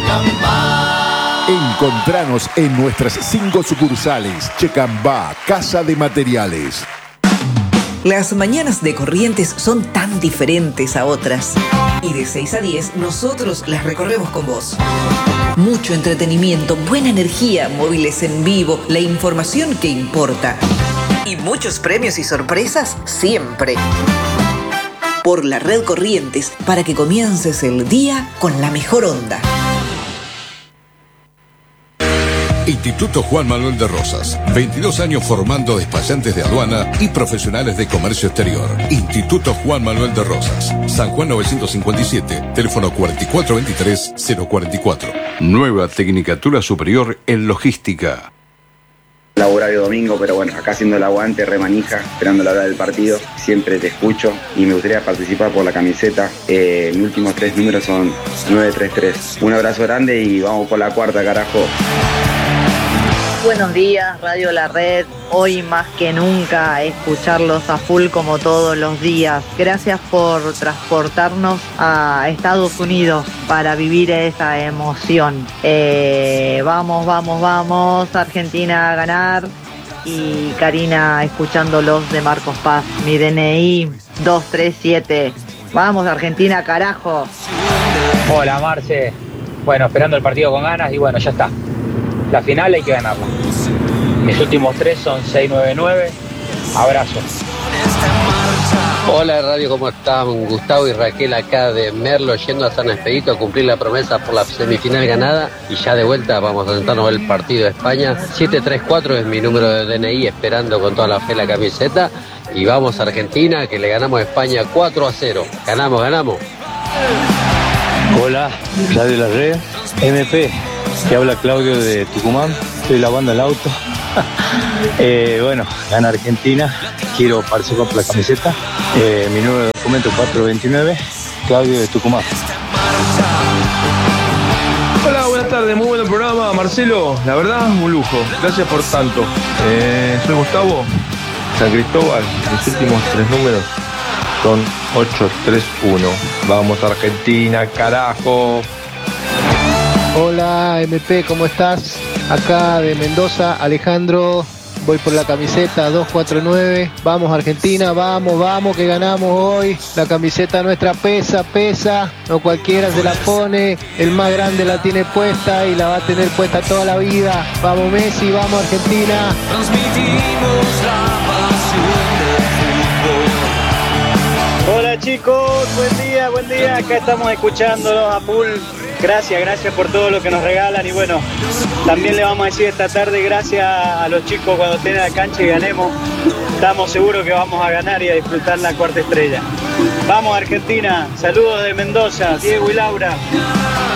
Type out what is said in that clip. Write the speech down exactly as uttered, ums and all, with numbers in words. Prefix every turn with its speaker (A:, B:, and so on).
A: Encontranos en nuestras cinco sucursales. Checambá, Casa de Materiales.
B: Las mañanas de Corrientes son tan diferentes a otras. Y de seis a diez nosotros las recorremos con vos. Mucho entretenimiento, buena energía, móviles en vivo, la información que importa. Y muchos premios y sorpresas siempre. Por la red Corrientes, para que comiences el día con la mejor onda.
C: Instituto Juan Manuel de Rosas, veintidós años formando despachantes de aduana y profesionales de comercio exterior. Instituto Juan Manuel de Rosas, San Juan novecientos cincuenta y siete, teléfono cuatro cuatro dos tres cero cuatro cuatro. Nueva Tecnicatura Superior en Logística.
D: Laborario domingo, pero bueno, acá haciendo el aguante, remanija, esperando la hora del partido. Siempre te escucho y me gustaría participar por la camiseta. Eh, mis últimos tres números son nueve tres tres. Un abrazo grande y vamos por la cuarta, carajo.
E: Buenos días, Radio La Red. Hoy más que nunca escucharlos a full como todos los días. Gracias por transportarnos a Estados Unidos para vivir esa emoción. Eh, vamos, vamos, vamos, Argentina a ganar. Y Karina escuchándolos de Marcos Paz. Mi D N I dos tres siete. Vamos, Argentina, carajo.
F: Hola, Marce. Bueno, esperando el partido con ganas y bueno, ya está. La final hay que ganarla. Mis últimos tres son seis nueve nueve. Abrazo.
G: Hola Radio, ¿cómo están? Gustavo y Raquel acá de Merlo, yendo a San Expedito a cumplir la promesa por la semifinal ganada. Y ya de vuelta vamos a sentarnos el partido de España. siete tres cuatro es mi número de D N I, esperando con toda la fe la camiseta. Y vamos a Argentina, que le ganamos a España cuatro a cero. Ganamos, ganamos.
H: Hola, Radio La Red, M P. Que habla Claudio de Tucumán, estoy lavando el auto. eh, bueno, gana Argentina, quiero participar por la camiseta. Eh, mi número de documento cuatro veintinueve, Claudio de Tucumán.
I: Hola, buenas tardes, muy buen programa, Marcelo. La verdad, un lujo, gracias por tanto. Eh, soy Gustavo, San Cristóbal, mis últimos tres números son ocho tres uno. Vamos Argentina, carajo.
J: Hola M P, ¿cómo estás? Acá de Mendoza, Alejandro, voy por la camiseta dos cuatro nueve. Vamos Argentina, vamos, vamos, que ganamos hoy. La camiseta nuestra pesa, pesa, no cualquiera se la pone, el más grande la tiene puesta y la va a tener puesta toda la vida. Vamos Messi, vamos Argentina.
K: Transmitimos la pasión del fútbol. Hola chicos, buen día, buen día, acá estamos escuchándolos a full. Gracias, gracias por todo lo que nos regalan y bueno, también le vamos a decir esta tarde gracias a los chicos cuando estén en la cancha y ganemos. Estamos seguros que vamos a ganar y a disfrutar la cuarta estrella. Vamos Argentina, saludos de Mendoza, Diego y Laura.